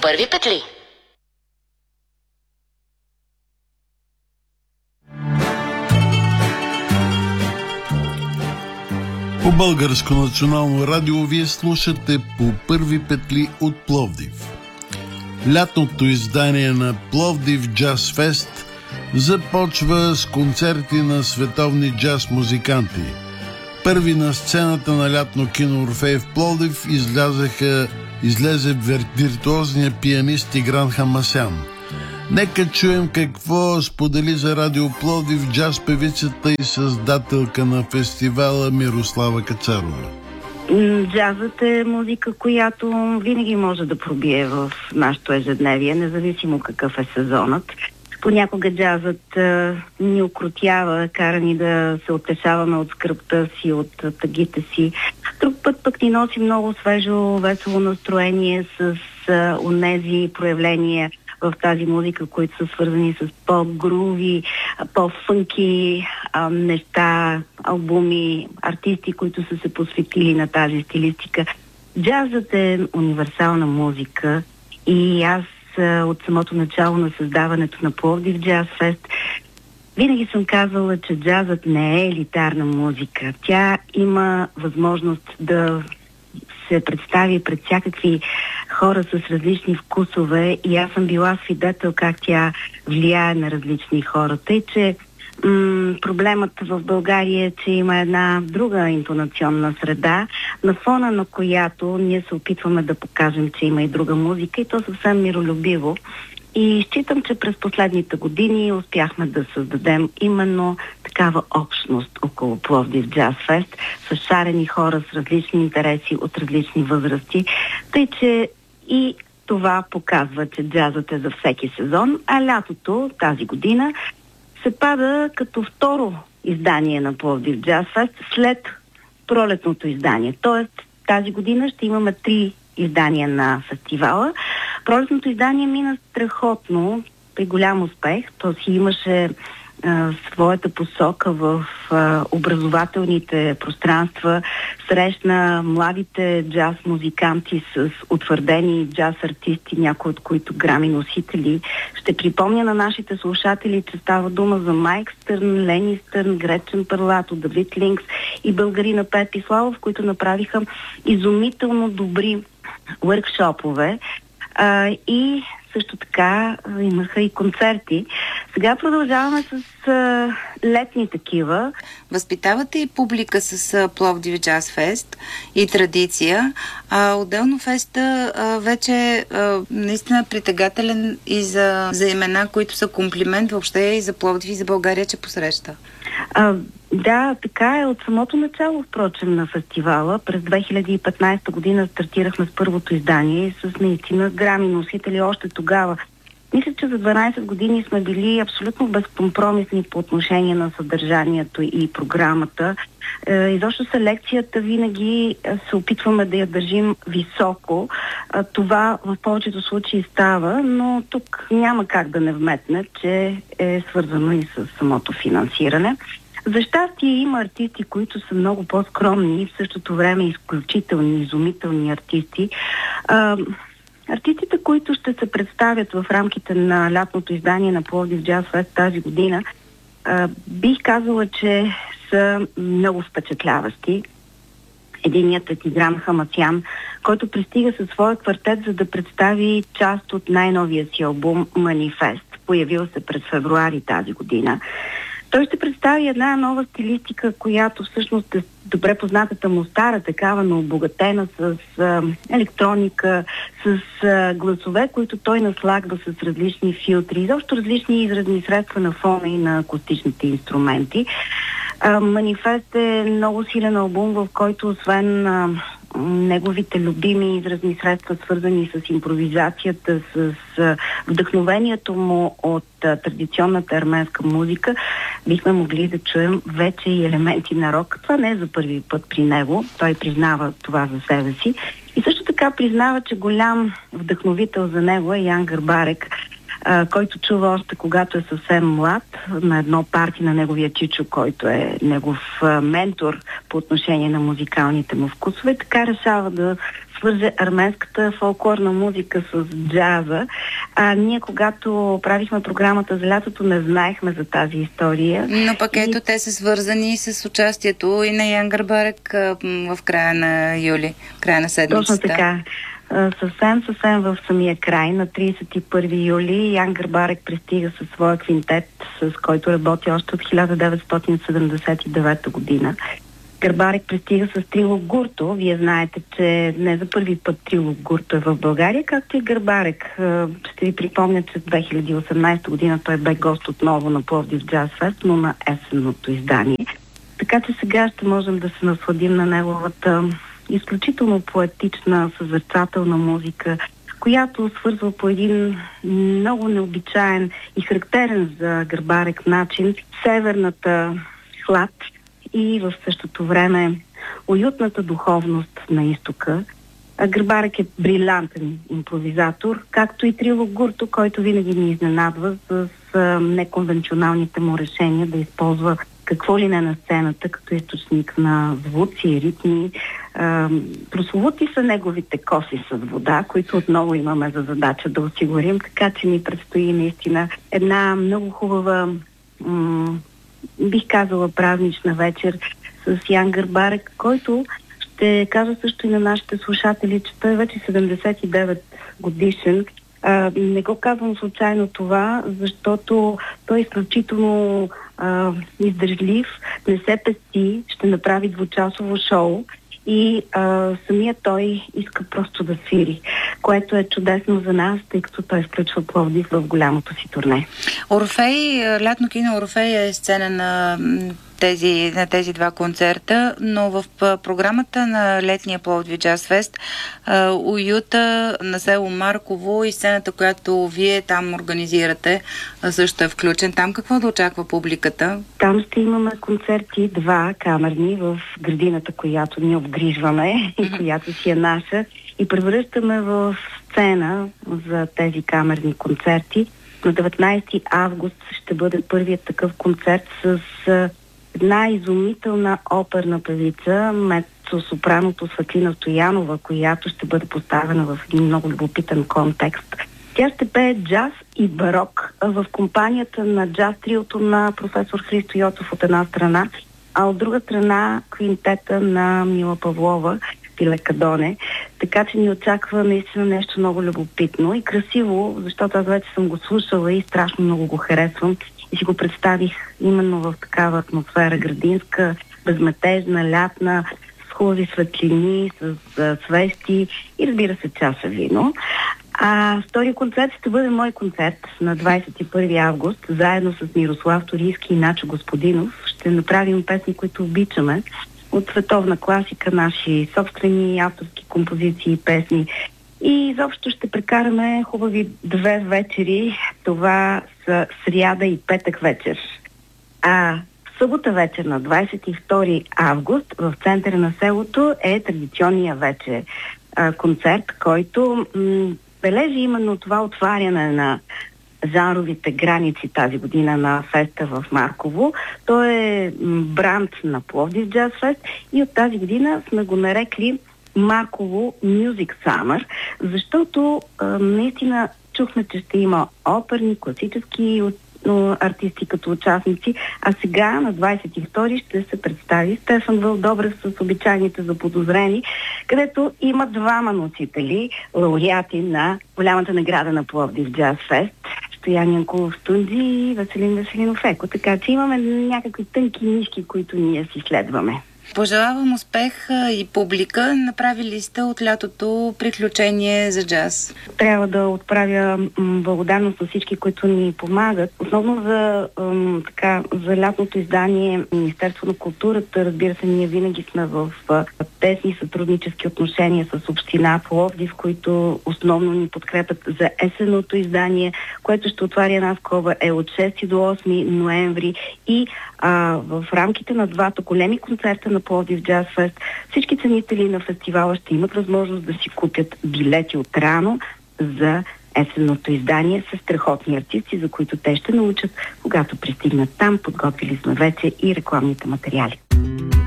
първи петли. По Българско национално радио вие слушате по първи петли от Пловдив. Лятното издание на Пловдив Джаз Фест започва с концерти на световни джаз музиканти. Първи на сцената на лятно кино Орфей в Пловдив излезе виртуозният пианист Тигран Хамасян. Нека чуем какво сподели за Радио Пловдив джаз певицата и създателка на фестивала Мирослава Кацарова. Джазът е музика, която винаги може да пробие в нашето ежедневие, независимо какъв е сезонът. Понякога джазът ни окротява, кара ни да се утешаваме от скръбта си, от тъгите си. Друг път пък ни носи много свежо, весело настроение с онези проявления в тази музика, които са свързани с по-груви, по-фънки неща, албуми, артисти, които са се посветили на тази стилистика. Джазът е универсална музика и аз от самото начало на създаването на Пловдив Джаз Фест винаги съм казвала, че джазът не е елитарна музика. Тя има възможност да се представи пред всякакви хора с различни вкусове и аз съм била свидетел как тя влияе на различни хора. Тъй, че проблемът в България е, че има една друга интонационна среда, на фона на която ние се опитваме да покажем, че има и друга музика и то съвсем миролюбиво. И считам, че през последните години успяхме да създадем именно такава общност около Пловдив Джаз Фест с шарени хора с различни интереси от различни възрасти. Тъй, че и това показва, че джазът е за всеки сезон, а лятото тази година се пада като второ издание на Пловдив Джаз Фест след пролетното издание. Тоест тази година ще имаме 3 издания на фестивала. Пролетното издание мина страхотно, при голям успех. То си имаше своята посока в образователните пространства, срещна младите джаз музиканти с утвърдени джаз артисти, някои от които грами носители. Ще припомня на нашите слушатели, че става дума за Майк Стърн, Лени Стърн, Гречен Парлато, Давид Линкс и българина Пепи Славов, които направиха изумително добри уъркшопове и също така имаха и концерти. Сега продължаваме с летни такива. Възпитавате и публика с Пловдив Джаз Фест и традиция. Отделно феста вече наистина притегателен и за имена, които са комплимент въобще и за Пловдив и за България, че посреща. Да, така е. От самото начало, впрочем, на фестивала. През 2015 година стартирахме с първото издание с наистина грами носители още тогава. Мисля, че за 12 години сме били абсолютно безкомпромисни по отношение на съдържанието и програмата. Изобщо селекцията винаги се опитваме да я държим високо. Това в повечето случаи става, но тук няма как да не вметне, че е свързано и с самото финансиране. За щастие има артисти, които са много по-скромни и в същото време изключителни, изумителни артисти. Артистите, които ще се представят в рамките на лятното издание на Пловдив Джаз Фест тази година, бих казала, че са много впечатляващи. Единият е Тигран Хамасян, който пристига със своя квартет, за да представи част от най-новия си албум Манифест, появил се през февруари тази година. Той ще представи една нова стилистика, която всъщност е добре познатата му стара такава, но обогатена с електроника, с гласове, които той наслагва с различни филтри, изобщо различни изразни средства на фона и на акустичните инструменти. Манифест е много силен албум, в който освен неговите любими изразни средства, свързани с импровизацията, с вдъхновението му от традиционната арменска музика, бихме могли да чуем вече и елементи на рок. Това не е за първи път при него. Той признава това за себе си. И също така признава, че голям вдъхновител за него е Ян Гърбарек, който чува още когато е съвсем млад на едно парти на неговия чичо, който е негов ментор по отношение на музикалните му вкусове. Така решава да свърже арменската фолклорна музика с джаза. Ние, когато правихме програмата за лятото, не знаехме за тази история. Но пък ето те са свързани с участието и на Ян Гърбарек в края на юли, края на седмицата. Точно така. Съвсем в самия край, на 31 юли, Ян Гърбарек пристига със своя квинтет, с който работи още от 1979 година. Гърбарек пристига с Трило Гурто. Вие знаете, че не за първи път Трило Гурто е в България, както и Гърбарек. Ще ви припомня, че в 2018 година той бе гост отново на Пловдив Джаз Фест, но на есенното издание. Така че сега ще можем да се насладим на неговата изключително поетична, съзерцателна музика, която свързва по един много необичаен и характерен за Гърбарек начин северната хлад и в същото време уютната духовност на изтока. Гърбарек е брилянтен импровизатор, както и Трило Гурто, който винаги ни изненадва с неконвенционалните му решения да използва какво ли не на сцената, като източник на звуци и ритми. Прословути са неговите коси с вода, които отново имаме за задача да осигурим, така че ни предстои наистина една много хубава, бих казала, празнична вечер с Ян Гърбарек, който ще кажа също и на нашите слушатели, че той е вече 79 годишен. Не го казвам случайно това, защото той е изключително издържлив, не се пести, ще направи двучасово шоу и самия той иска просто да свири, което е чудесно за нас, тъй като той включва Пловдив в голямото си турне. Орфей, лятно кино Орфей е сцена на тези два концерта, но в програмата на летния Пловдив Джаз Фест уюта на село Марково и сцената, която вие там организирате, също е включен. Там какво да очаква публиката? Там ще имаме концерти, два камерни в градината, която ни обгрижваме и която си е наша, и превръщаме в сцена за тези камерни концерти. На 19 август ще бъде първият такъв концерт с една изумителна оперна певица, мецо-сопраното Светлина Стоянова, която ще бъде поставена в един много любопитен контекст. Тя ще пее джаз и барок в компанията на джаз триото на професор Христо Йоцов от една страна, а от друга страна квинтета на Мила Павлова, Пилекадоне. Така че ни очаква наистина нещо много любопитно и красиво, защото аз вече съм го слушала и страшно много го харесвам. И си го представих именно в такава атмосфера градинска, безметежна, лятна, с хубави светлини, с свещи и, разбира се, чаша вино. Втори концерт ще бъде мой концерт на 21 август, заедно с Мирослав Торийски и Начо Господинов. Ще направим песни, които обичаме, от световна класика, наши собствени авторски композиции и песни. И изобщо ще прекараме хубави две вечери. Това са сряда и петък вечер. В събота вечер на 22 август в центъра на селото е традиционния вече концерт, който бележи именно това отваряне на жанровите граници тази година на феста в Марково. Той е бранд на Пловдив Джаз Фест и от тази година сме го нарекли Марково Music Summer, защото наистина чухме, че ще има оперни, класически артисти като участници, а сега на 22 ще се представи Стефан Вълдобрев с обичайните заподозрени, където има двама носители, лауреати на голямата награда на Пловдив Джаз Фест, Стоян Янкулов Стунджи и Веселин Веселинов Еко. Така че имаме някакви тънки нишки, които ние си следваме. Пожелавам успех и публика. Направили сте от лятото приключение за джаз. Трябва да отправя благодарност на всички, които ни помагат. Основно за лятното издание Министерство на културата. Разбира се, ние винаги сме в тесни сътруднически отношения с община Пловдив, които основно ни подкрепят за есенното издание, което ще отваря една скоба от 6 до 8 ноември и в рамките на двата големи концерта на Пловдив Джаз Фест всички ценители на фестивала ще имат възможност да си купят билети отрано за есенното издание с страхотни артисти, за които те ще научат, когато пристигнат там. Подготвили сме вече и рекламните материали.